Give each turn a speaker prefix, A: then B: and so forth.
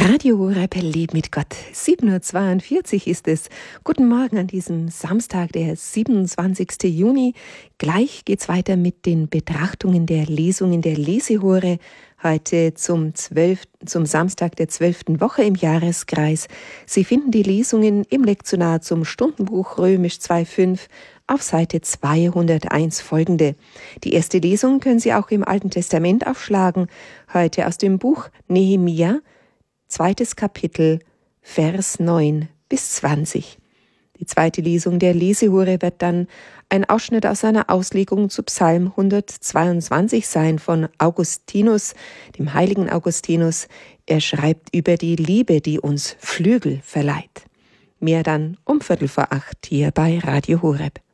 A: Radio Horeb lebt mit Gott. 7:42 Uhr ist es. Guten Morgen an diesem Samstag, der 27. Juni. Gleich geht's weiter mit den Betrachtungen der Lesungen der Lesehore. Heute zum Samstag der 12. Woche im Jahreskreis. Sie finden die Lesungen im Lektionar zum Stundenbuch Römisch 2,5 auf Seite 201 folgende. Die erste Lesung können Sie auch im Alten Testament aufschlagen. Heute aus dem Buch Nehemia, 2. Kapitel, Vers 9 bis 20. Die zweite Lesung der Lesehore wird dann ein Ausschnitt aus einer Auslegung zu Psalm 122 sein von Augustinus, dem heiligen Augustinus. Er schreibt über die Liebe, die uns Flügel verleiht. Mehr dann um 7:45 hier bei Radio Horeb.